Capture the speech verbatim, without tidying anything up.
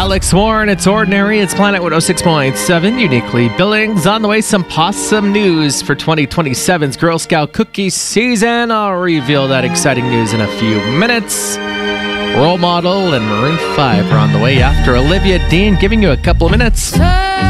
Alex Warren, it's Ordinary. It's Planet one oh six point seven, uniquely Billings. On the way, some possum news for twenty twenty-seven's Girl Scout cookie season. I'll reveal that exciting news in a few minutes. Role Model and Maroon five are on the way after Olivia Dean, giving you a couple of minutes.